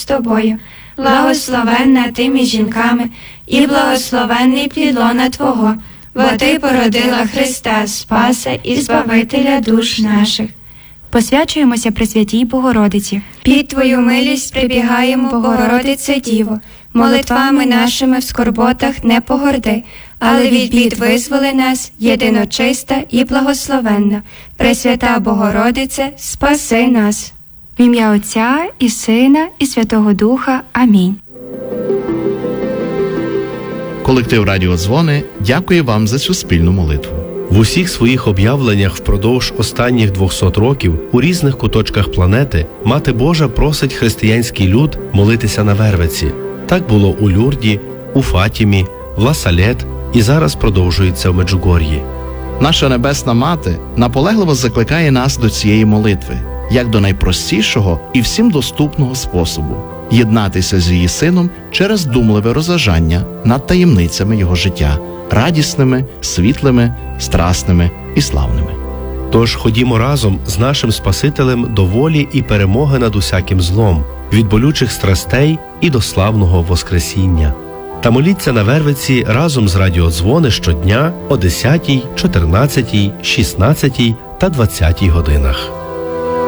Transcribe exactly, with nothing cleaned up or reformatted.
тобою, благословенна ти між жінками, і благословенний плід лона Твого, бо Ти породила Христа, Спаса і Збавителя душ наших. Посвячуємося Пресвятій Богородиці. Під Твою милість прибігаємо, Богородице Діво, молитвами нашими в скорботах не погорди, але від бід визволи нас, єдиночиста і благословенна. Пресвята Богородице, спаси нас. В ім'я Отця і Сина і Святого Духа. Амінь. Колектив Радіо Дзвони дякує вам за цю спільну молитву. В усіх своїх об'явленнях впродовж останніх двохсот років у різних куточках планети Мати Божа просить християнський люд молитися на Вервиці. Так було у Люрді, у Фатімі, в Ла-Салет і зараз продовжується в Меджугор'ї. Наша Небесна Мати наполегливо закликає нас до цієї молитви, як до найпростішого і всім доступного способу – єднатися з її Сином через думливе розважання над таємницями Його життя, радісними, світлими, страсними і славними. Тож ходімо разом з нашим Спасителем до волі і перемоги над усяким злом, від болючих страстей і до славного Воскресіння. Та моліться на Вервиці разом з Радіо Дзвони щодня о десятій, чотирнадцятій, шістнадцятій та двадцятій годинах.